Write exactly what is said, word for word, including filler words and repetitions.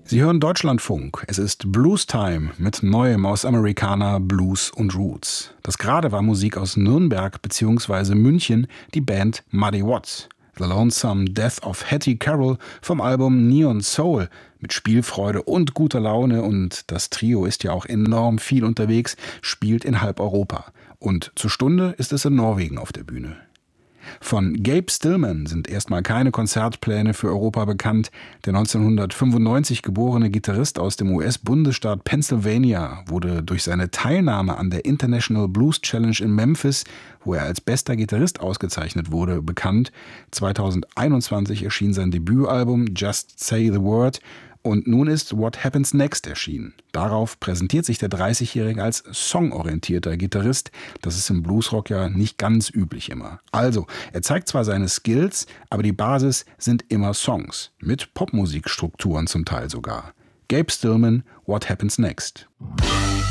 Sie hören Deutschlandfunk. Es ist Blues Time mit Neuem aus Americana, Blues und Roots. Das gerade war Musik aus Nürnberg bzw. München, die Band Muddy Watts. The Lonesome Death of Hattie Carroll vom Album Neon Soul mit Spielfreude und guter Laune, und das Trio ist ja auch enorm viel unterwegs, spielt in halb Europa. Und zur Stunde ist es in Norwegen auf der Bühne. Von Gabe Stillman sind erstmal keine Konzertpläne für Europa bekannt. Der neunzehnhundertfünfundneunzig geborene Gitarrist aus dem U S-Bundesstaat Pennsylvania wurde durch seine Teilnahme an der International Blues Challenge in Memphis, wo er als bester Gitarrist ausgezeichnet wurde, bekannt. zweitausendeinundzwanzig erschien sein Debütalbum Just Say the Word. Und nun ist What Happens Next erschienen. Darauf präsentiert sich der dreißigjährige als songorientierter Gitarrist. Das ist im Bluesrock ja nicht ganz üblich immer. Also, er zeigt zwar seine Skills, aber die Basis sind immer Songs. Mit Popmusikstrukturen zum Teil sogar. Gabe Stillman, What Happens Next.